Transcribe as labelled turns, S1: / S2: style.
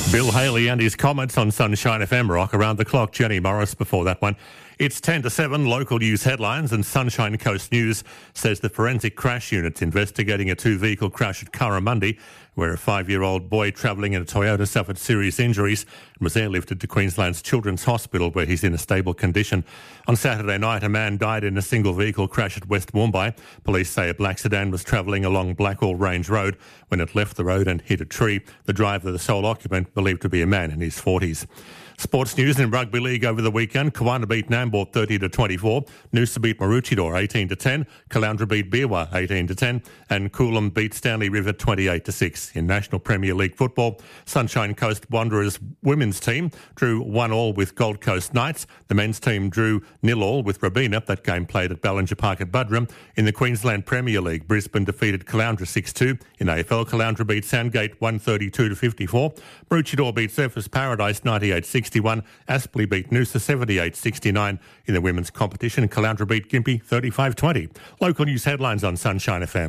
S1: Bill Haley and his comments on Sunshine FM Rock around the clock. Jenny Morris before that one. It's 10 to 7, local news headlines, and Sunshine Coast News says the forensic crash unit's investigating a two-vehicle crash at Curramundi, where a 5-year-old boy travelling in a Toyota suffered serious injuries and was airlifted to Queensland's Children's Hospital, where he's in a stable condition. On Saturday night, a man died in a single-vehicle crash at West Mumbai. Police say a black sedan was travelling along Blackall Range Road when it left the road and hit a tree. The driver, the sole occupant, believed to be a man in his 40s. Sports news in Rugby League over the weekend. Kawana beat Nambour 30-24. Noosa beat Maroochydore 18-10. Caloundra beat Beerwah 18-10. And Coolum beat Stanley River 28-6. In National Premier League football, Sunshine Coast Wanderers women's team drew 1-1 with Gold Coast Knights. The men's team drew 0-0 with Robina. That game played at Ballinger Park at Buderim. In the Queensland Premier League, Brisbane defeated Caloundra 6-2. In AFL, Caloundra beat Sandgate 132-54. Maroochydore beat Surfers Paradise 98-61. Aspley beat Noosa 78-69. In the women's competition, Caloundra beat Gympie 35-20. Local news headlines on Sunshine FM.